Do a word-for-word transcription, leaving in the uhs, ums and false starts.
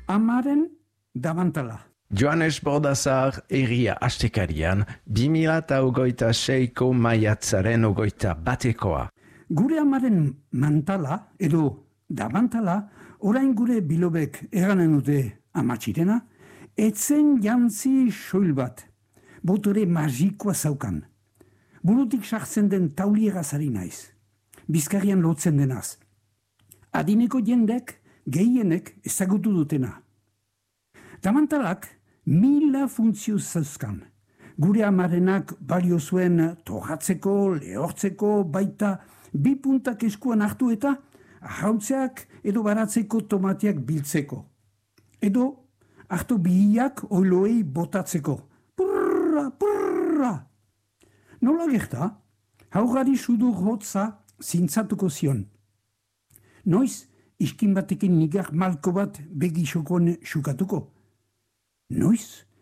Amaren dabantala. Joanes Bordazar egia astekarian, bi mila eta hogeita seiko maiatzaren hogeita batekoa. Gure amaren mantala, edo dabantala, orain gure bilobek eranen dute amatxirena, etzen jantzi soil bat, botore magikoa zaukan. Burutik sartzen den taulieraz ari naiz, bizkarian lotzen denaz. Adineko jendek, gehienek ezagutu dutena. Damantalak mila funtzio zauzkan. Gure amarenak balio zuen togatzeko, lehortzeko, baita bi puntak eskuan hartu eta arrautzeak edo baratzeko tomateak biltzeko. Edo hartu bihiak oiloei botatzeko. Purra, purra! Nola gerta, haugari sudur hotza zintzatuko zion. Noiz, iskin batekin nigar malko bat begisokon xukatuko. Noiz,